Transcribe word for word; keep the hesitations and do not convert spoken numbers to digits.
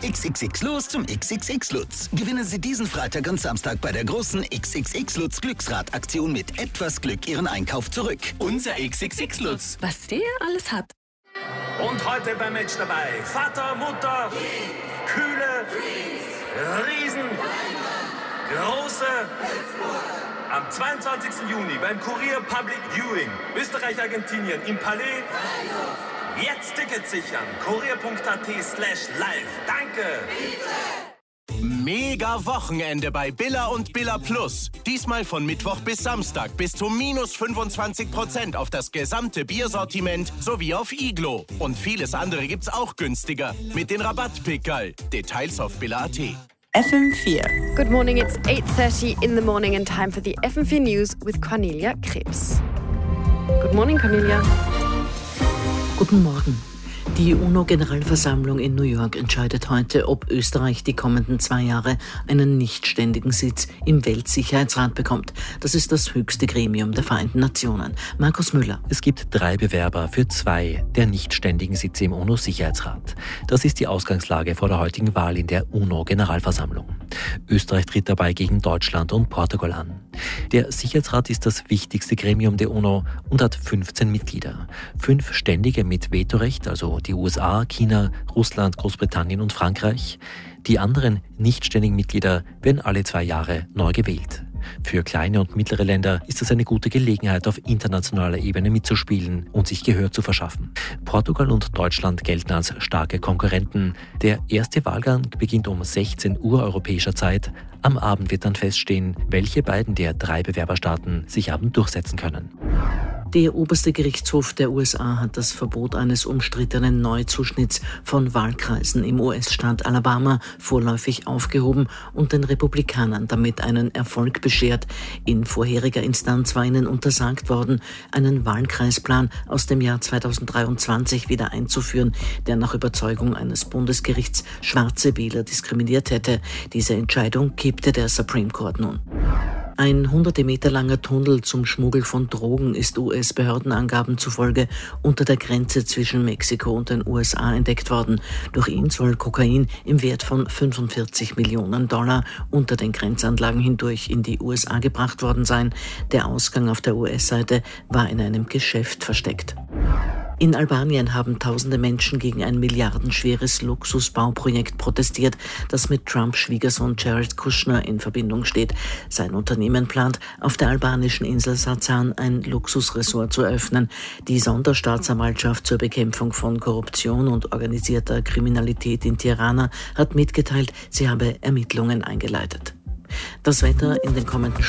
X X X los zum X X X Lutz. Gewinnen Sie diesen Freitag und Samstag bei der großen X X X Lutz Glücksrad-Aktion mit etwas Glück Ihren Einkauf zurück. Unser X X X Lutz. Was der alles hat. Und heute beim Match dabei Vater, Mutter, Kühle, Riesen, Große. Am zweiundzwanzigsten Juni beim Kurier Public Viewing Österreich-Argentinien im Palais. Jetzt Tickets sichern. kurier.at slash live. Danke. Mega Wochenende bei Billa und Billa Plus. Diesmal von Mittwoch bis Samstag bis zu minus fünfundzwanzig Prozent auf das gesamte Biersortiment sowie auf Iglo. Und vieles andere gibt's auch günstiger mit den Rabattpickerl. Details auf billa punkt at. F M vier. Good morning, it's eight thirty in the morning and time for the F M vier News with Cornelia Krebs. Good morning, Cornelia. Guten Morgen. Die UNO-Generalversammlung in New York entscheidet heute, ob Österreich die kommenden zwei Jahre einen nichtständigen Sitz im Weltsicherheitsrat bekommt. Das ist das höchste Gremium der Vereinten Nationen. Markus Müller. Es gibt drei Bewerber für zwei der nichtständigen Sitze im UNO-Sicherheitsrat. Das ist die Ausgangslage vor der heutigen Wahl in der UNO-Generalversammlung. Österreich tritt dabei gegen Deutschland und Portugal an. Der Sicherheitsrat ist das wichtigste Gremium der UNO und hat fünfzehn Mitglieder. Fünf Ständige mit Vetorecht, also die U S A, China, Russland, Großbritannien und Frankreich. Die anderen nichtständigen Mitglieder werden alle zwei Jahre neu gewählt. Für kleine und mittlere Länder ist es eine gute Gelegenheit, auf internationaler Ebene mitzuspielen und sich Gehör zu verschaffen. Portugal und Deutschland gelten als starke Konkurrenten. Der erste Wahlgang beginnt um sechzehn Uhr europäischer Zeit. Am Abend wird dann feststehen, welche beiden der drei Bewerberstaaten sich haben durchsetzen können. Der oberste Gerichtshof der U S A hat das Verbot eines umstrittenen Neuzuschnitts von Wahlkreisen im U S-Staat Alabama vorläufig aufgehoben und den Republikanern damit einen Erfolg beschert. In vorheriger Instanz war ihnen untersagt worden, einen Wahlkreisplan aus dem Jahr zweitausenddreiundzwanzig wieder einzuführen, der nach Überzeugung eines Bundesgerichts schwarze Wähler diskriminiert hätte. Diese Entscheidung kippte der Supreme Court nun. Ein hunderte Meter langer Tunnel zum Schmuggel von Drogen ist U S-Behördenangaben zufolge unter der Grenze zwischen Mexiko und den U S A entdeckt worden. Durch ihn soll Kokain im Wert von fünfundvierzig Millionen Dollar unter den Grenzanlagen hindurch in die U S A gebracht worden sein. Der Ausgang auf der U S-Seite war in einem Geschäft versteckt. In Albanien haben tausende Menschen gegen ein milliardenschweres Luxusbauprojekt protestiert, das mit Trumps Schwiegersohn Jared Kushner in Verbindung steht. Sein Unternehmen plant, auf der albanischen Insel Sazan ein Luxusresort zu eröffnen. Die Sonderstaatsanwaltschaft zur Bekämpfung von Korruption und organisierter Kriminalität in Tirana hat mitgeteilt, sie habe Ermittlungen eingeleitet. Das Wetter in den kommenden